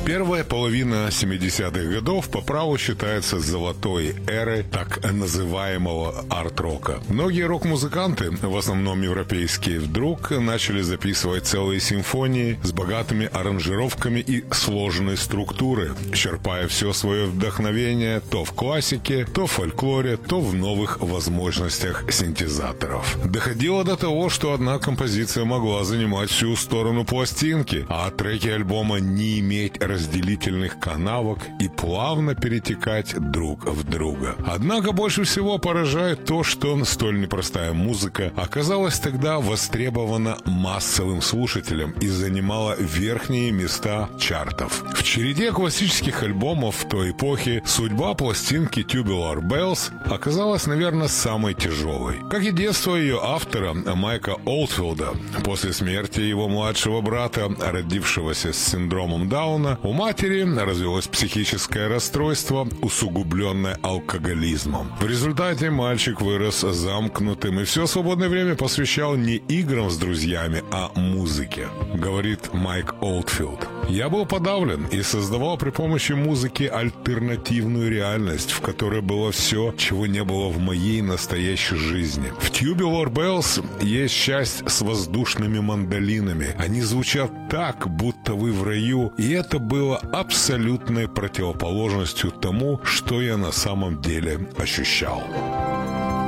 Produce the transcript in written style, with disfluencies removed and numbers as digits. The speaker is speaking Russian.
Первая половина 70-х годов по праву считается золотой эрой так называемого арт-рока. Многие рок-музыканты, в основном европейские, вдруг начали записывать целые симфонии с богатыми аранжировками и сложной структурой, черпая все свое вдохновение то в классике, то в фольклоре, то в новых возможностях синтезаторов. Доходило до того, что одна композиция могла занимать всю сторону пластинки, а треки альбома не иметь разделительных канавок и плавно перетекать друг в друга. Однако больше всего поражает то, что столь непростая музыка оказалась тогда востребована массовым слушателям и занимала верхние места чартов. В череде классических альбомов той эпохи судьба пластинки Tubular Bells оказалась, наверное, самой тяжелой. Как и детство ее автора Майка Олдфилда. После смерти его младшего брата, родившегося с синдромом Дауна, у матери развилось психическое расстройство, усугубленное алкоголизмом. В результате мальчик вырос замкнутым и все свободное время посвящал не играм с друзьями, а музыке, говорит Майк Олдфилд. Я был подавлен и создавал при помощи музыки альтернативную реальность, в которой было все, чего не было в моей настоящей жизни. В Tubular Bells есть часть с воздушными мандолинами. Они звучат так, будто вы в раю, и это было абсолютной противоположностью тому, что я на самом деле ощущал.